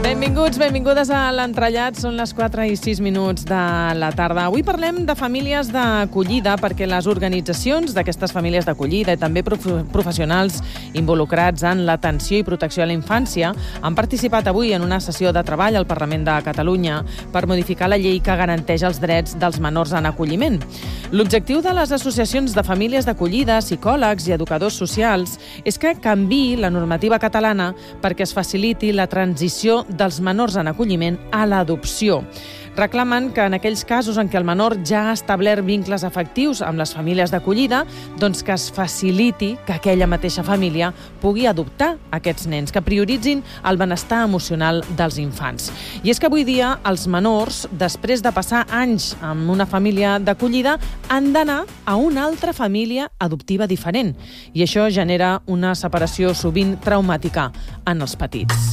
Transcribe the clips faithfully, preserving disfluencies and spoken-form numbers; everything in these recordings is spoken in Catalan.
Benvinguts, benvingudes a l'Entrellat. Són les quatre i sis minuts de la tarda. Avui parlem de famílies d'acollida perquè les organitzacions d'aquestes famílies d'acollida i també prof professionals involucrats en l'atenció i protecció a la infància han participat avui en una sessió de treball al Parlament de Catalunya per modificar la llei que garanteix els drets dels menors en acolliment. L'objectiu de les associacions de famílies d'acollida, psicòlegs i educadors socials és que canviï la normativa catalana perquè es faciliti la transició dels menors en acolliment a l'adopció. Reclamen que en aquells casos en què el menor ja ha establert vincles afectius amb les famílies d'acollida, doncs que es faciliti que aquella mateixa família pugui adoptar aquests nens, que prioritzin el benestar emocional dels infants. I és que avui dia els menors, després de passar anys amb una família d'acollida, han d'anar a una altra família adoptiva diferent. I això genera una separació sovint traumàtica en els petits.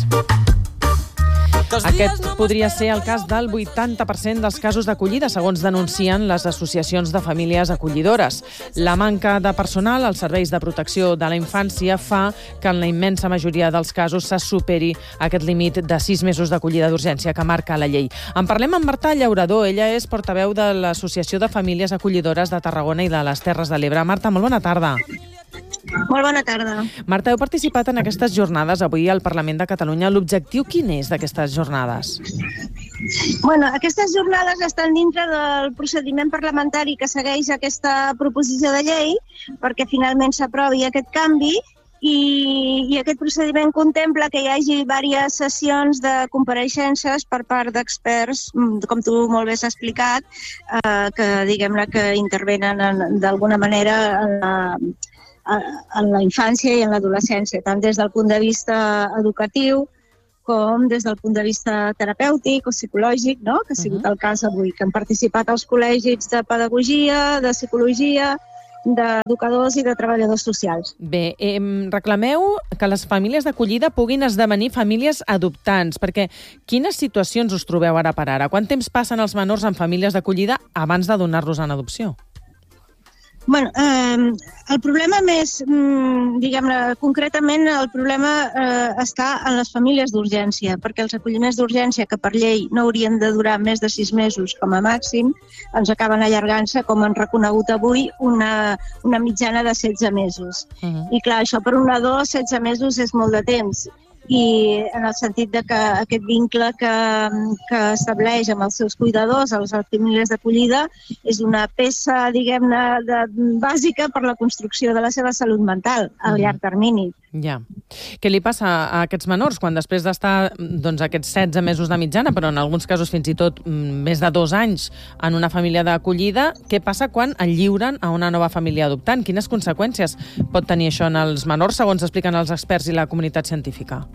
Aquest podria ser el cas del vuitanta per cent dels casos d'acollida, segons denuncien les associacions de famílies acollidores. La manca de personal als serveis de protecció de la infància fa que en la immensa majoria dels casos se superi aquest límit de sis mesos d'acollida d'urgència que marca la llei. En parlem amb Marta Llaurador. Ella és portaveu de l'Associació de Famílies Acollidores de Tarragona i de les Terres de l'Ebre. Marta, molt bona tarda. Molt bona tarda. Marta, heu participat en aquestes jornades avui al Parlament de Catalunya. L'objectiu quin és d'aquestes jornades? Bueno, aquestes jornades estan dintre del procediment parlamentari que segueix aquesta proposició de llei perquè finalment s'aprovi aquest canvi i, i aquest procediment contempla que hi hagi diverses sessions de compareixences per part d'experts, com tu molt bé has explicat, eh, que diguem-ne que intervenen d'alguna manera en la en la infància i en l'adolescència, tant des del punt de vista educatiu com des del punt de vista terapèutic o psicològic, no? Que ha sigut el cas avui, que han participat els col·legis de pedagogia, de psicologia, d'educadors i de treballadors socials. Bé, eh, reclameu que les famílies d'acollida puguin esdevenir famílies adoptants, perquè quines situacions us trobeu ara per ara? Quant temps passen els menors en famílies d'acollida abans de donar-los en adopció? Bueno, eh, el problema més, diguem-ne, concretament el problema eh, està en les famílies d'urgència, perquè els acolliments d'urgència, que per llei no haurien de durar més de sis mesos com a màxim, ens acaben allargant-se, com han reconegut avui, una, una mitjana de setze mesos. Uh-huh. I clar, això per un nadó, setze mesos és molt de temps. I en el sentit de que aquest vincle que, que estableix amb els seus cuidadors, les famílies d'acollida, és una peça, diguem-ne, bàsica per la construcció de la seva salut mental a llarg termini. Ja. Què li passa a aquests menors quan després d'estar doncs, aquests setze mesos de mitjana, però en alguns casos fins i tot més de dos anys en una família d'acollida, què passa quan el lliuren a una nova família adoptant? Quines conseqüències pot tenir això en els menors, segons expliquen els experts i la comunitat científica?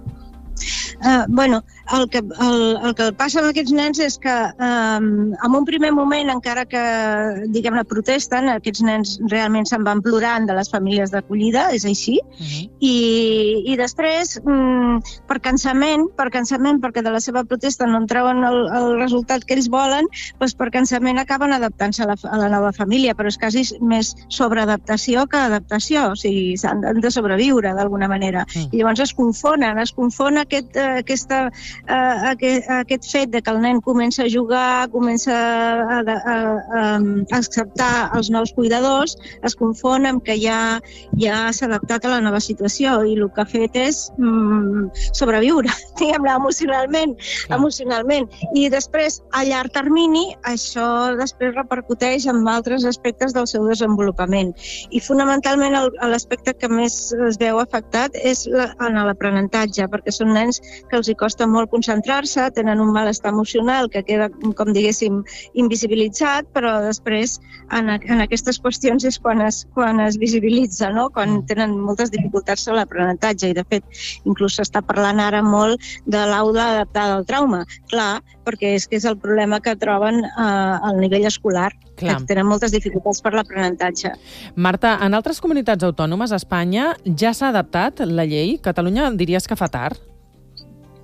Uh, bueno, el que, el, el que passa amb aquests nens és que um, en un primer moment, encara que diguem-ne protesten, aquests nens realment se'n van plorant de les famílies d'acollida, és així, uh-huh. I, i després, um, per cansament, per cansament, perquè de la seva protesta no en treuen el, el resultat que ells volen, doncs per cansament acaben adaptant-se a, la, a la nova família, però és quasi més sobreadaptació que adaptació, o sigui, s'han de sobreviure d'alguna manera. Uh-huh. I llavors es confonen, es confon aquest, aquesta, uh, aquest, aquest fet de que el nen comença a jugar, comença a, a, a, a acceptar els nous cuidadors, es confon amb que ja, ja s'ha adaptat a la nova situació i el que ha fet és mm, sobreviure, diguem-ne, emocionalment, emocionalment. I després, a llarg termini, això després repercuteix en altres aspectes del seu desenvolupament. I fonamentalment l'aspecte que més es veu afectat és la, en l'aprenentatge, perquè són nens que els hi costa molt concentrar-se, tenen un malestar emocional que queda, com diguéssim, invisibilitzat, però després en, en aquestes qüestions és quan es, quan es visibilitza, no? Quan tenen moltes dificultats en l'aprenentatge i, de fet, inclús s'està parlant ara molt de l'aula adaptada al trauma. Clar, perquè és que és el problema que troben eh, al nivell escolar, Clar. que tenen moltes dificultats per l'aprenentatge. Marta, en altres comunitats autònomes a Espanya ja s'ha adaptat la llei? Catalunya diries que fa tard?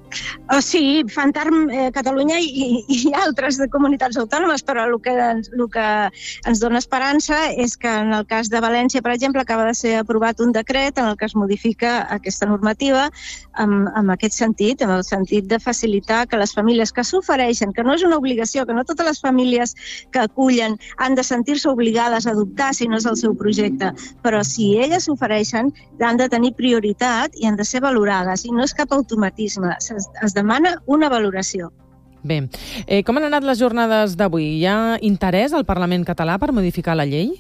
Oh, sí, fan tard eh, Catalunya i, i altres de comunitats autònomes, però el que, el que ens dona esperança és que en el cas de València, per exemple, acaba de ser aprovat un decret en el que es modifica aquesta normativa en, en aquest sentit, en el sentit de facilitar que les famílies que s'ofereixen, que no és una obligació, que no totes les famílies que acullen han de sentir-se obligades a adoptar si no és el seu projecte, però si elles s'ofereixen han de tenir prioritat i han de ser valorades, i no és cap automatisme, es, es demana una valoració. Bé, eh, com han anat les jornades d'avui? Hi ha interès al Parlament català per modificar la llei?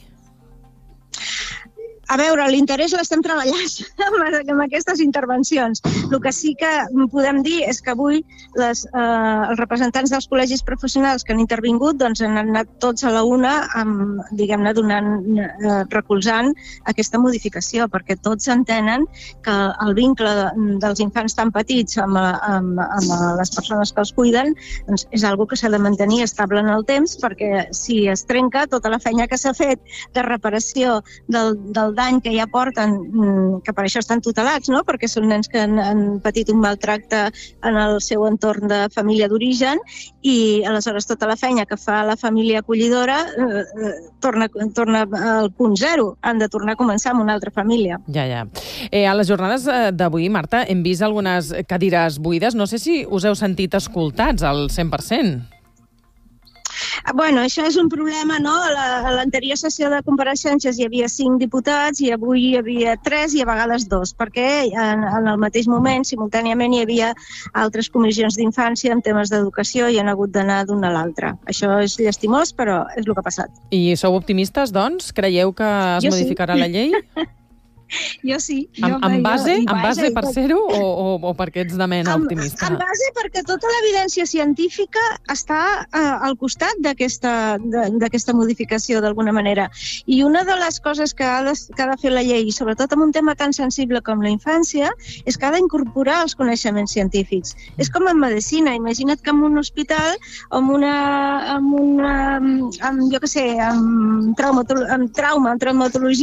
A veure, l'interès l'estem treballant amb aquestes intervencions. El que sí que podem dir és que avui les, eh, els representants dels col·legis professionals que han intervingut doncs, han anat tots a la una amb, diguem-ne, donant, eh, recolzant aquesta modificació, perquè tots entenen que el vincle de, dels infants tan petits amb, amb, amb les persones que els cuiden doncs, és algo que s'ha de mantenir estable en el temps, perquè si es trenca tota la feina que s'ha fet de reparació del, del d'any que ja porten, que per això estan tutelats, no? Perquè són nens que han, han patit un maltracte en el seu entorn de família d'origen i aleshores tota la feina que fa la família acollidora eh, torna, torna al punt zero. Han de tornar a començar amb una altra família. Ja, ja. Eh, a les jornades d'avui, Marta, hem vist algunes cadires buides. No sé si us heu sentit escoltats al cent per cent. Bueno, això és un problema, no? A l'anterior sessió de compareixences hi havia cinc diputats i avui hi havia tres i a vegades dos, perquè en, en el mateix moment, simultàniament, hi havia altres comissions d'infància en temes d'educació i han hagut d'anar d'una a l'altra. Això és llastimós, però és el que ha passat. I sou optimistes, doncs? Creieu que es jo modificarà sí. la llei? Jo sí. En, en base, jo, en base per ser-ho o, o, o perquè ets de mena en, optimista? En base perquè tota l'evidència científica està eh, al costat d'aquesta modificació d'alguna manera. I una de les coses que ha, de, que ha de fer la llei, sobretot en un tema tan sensible com la infància, és que ha d'incorporar els coneixements científics. És com en medicina. Imagina't que en un hospital, amb una, amb una amb, jo què sé, amb, traumatolo amb trauma, amb traumatologia,